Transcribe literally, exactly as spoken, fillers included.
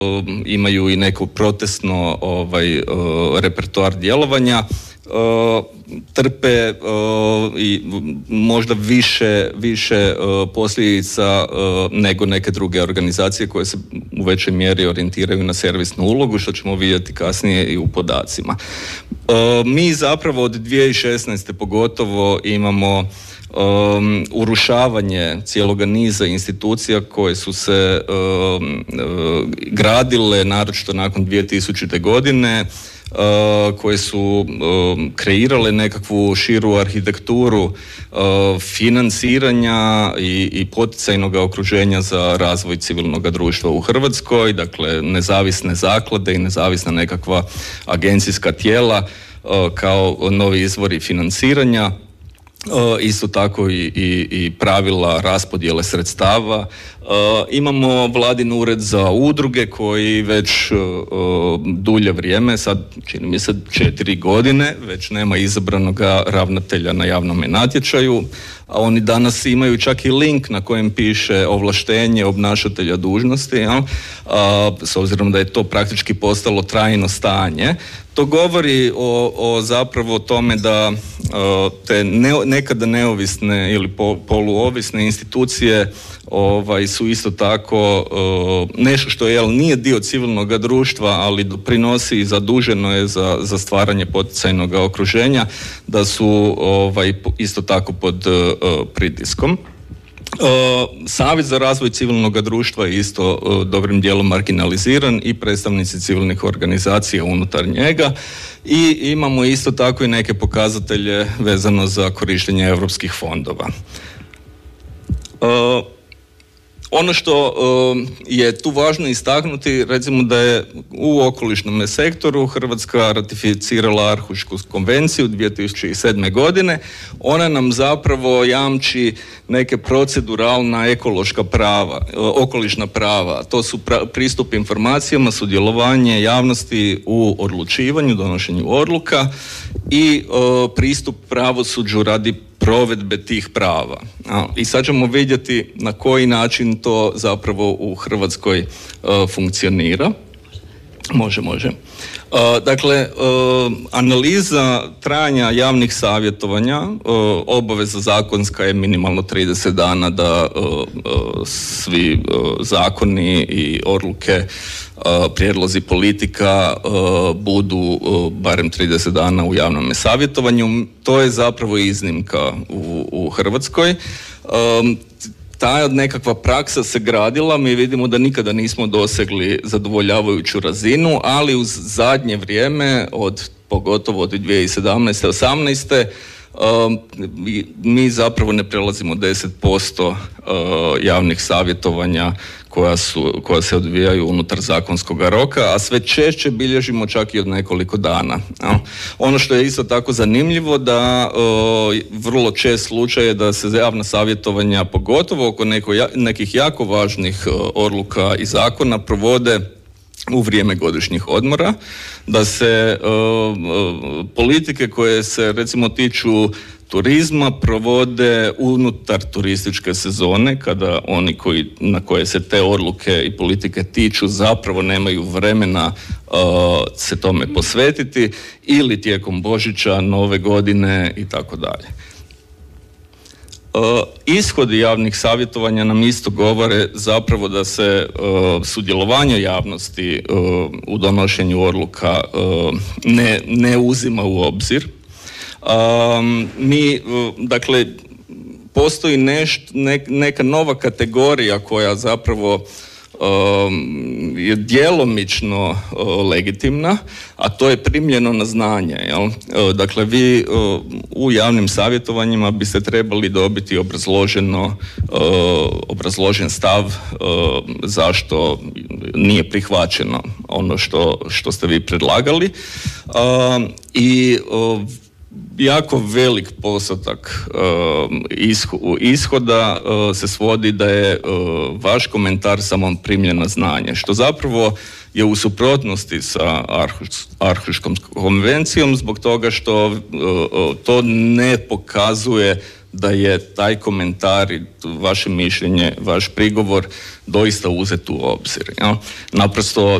imaju i neko protestno ovaj, repertoar djelovanja, trpe i možda više, više posljedica nego neke druge organizacije koje se u većoj mjeri orijentiraju na servisnu ulogu, što ćemo vidjeti kasnije i u podacima. Mi zapravo od dvije tisuće šesnaeste pogotovo imamo Um, urušavanje cijeloga niza institucija koje su se um, uh, gradile naročito nakon dvije tisućite. godine, uh, koje su um, kreirale nekakvu širu arhitekturu uh, financiranja i, i poticajnog okruženja za razvoj civilnog društva u Hrvatskoj, dakle nezavisne zaklade i nezavisna nekakva agencijska tijela uh, kao novi izvori financiranja. Uh, isto tako i, i, i pravila raspodjele sredstava. Uh, imamo Vladin ured za udruge koji već uh, dulje vrijeme, sad čini mi se četiri godine, već nema izabranog ravnatelja na javnom natječaju, a oni danas imaju čak i link na kojem piše ovlaštenje obnašatelja dužnosti, ja? uh, s obzirom da je to praktički postalo trajno stanje. To govori o, o zapravo tome da uh, te ne, nekada neovisne ili po, poluovisne institucije ovaj, su isto tako uh, nešto što je, nije dio civilnog društva, ali doprinosi i zaduženo je za, za stvaranje poticajnog okruženja, da su ovaj, isto tako pod uh, pritiskom. Uh, Savjet za razvoj civilnog društva je isto uh, dobrim dijelom marginaliziran i predstavnici civilnih organizacija unutar njega i imamo isto tako i neke pokazatelje vezano za korištenje europskih fondova. Uh, Ono što uh, je tu važno istaknuti, recimo da je u okolišnom sektoru Hrvatska ratificirala Arhušku konvenciju dvije tisuće sedme. godine. Ona nam zapravo jamči neke proceduralna ekološka prava, uh, okolišna prava. To su pra- pristup informacijama, sudjelovanje javnosti u odlučivanju, donošenju odluka i uh, pristup pravosuđu radi provedbe tih prava. I sad ćemo vidjeti na koji način to zapravo u Hrvatskoj uh, funkcionira. Može, može. Uh, dakle, uh, analiza trajanja javnih savjetovanja, uh, obaveza zakonska je minimalno trideset dana da uh, uh, svi uh, zakoni i odluke, uh, prijedlozi politika uh, budu uh, barem trideset dana u javnom savjetovanju. To je zapravo iznimka u, u Hrvatskoj. Um, Ta nekakva praksa se gradila, mi vidimo da nikada nismo dosegli zadovoljavajuću razinu, ali uz zadnje vrijeme, od, pogotovo od dvije tisuće sedamnaeste. osamnaeste. Um, mi zapravo ne prelazimo deset posto uh, javnih savjetovanja koja, su, koja se odvijaju unutar zakonskog roka, a sve češće bilježimo čak i od nekoliko dana. No. Ono što je isto tako zanimljivo da uh, vrlo čest slučaj je da se javna savjetovanja, pogotovo oko neko, nekih jako važnih uh, odluka i zakona, provode u vrijeme godišnjih odmora, da se uh, uh, politike koje se recimo tiču turizma provode unutar turističke sezone, kada oni koji, na koje se te odluke i politike tiču zapravo nemaju vremena uh, se tome posvetiti, ili tijekom Božića, Nove godine i tako dalje. Uh, ishodi javnih savjetovanja nam isto govore zapravo da se uh, sudjelovanje javnosti uh, u donošenju odluka uh, ne, ne uzima u obzir. Um, mi, uh, dakle, postoji nešt, ne, neka nova kategorija koja zapravo Um, je djelomično uh, legitimna, a to je primljeno na znanje. Jel? Uh, dakle, vi uh, u javnim savjetovanjima biste trebali dobiti obrazloženo, uh, obrazložen stav uh, zašto nije prihvaćeno ono što, što ste vi predlagali. Uh, I uh, jako velik postotak uh, ishoda uh, se svodi da je uh, vaš komentar samo primljen na znanje, što zapravo je u suprotnosti sa Arhuškom konvencijom, zbog toga što uh, to ne pokazuje da je taj komentar i vaše mišljenje, vaš prigovor doista uzet u obzir. Ja? Naprosto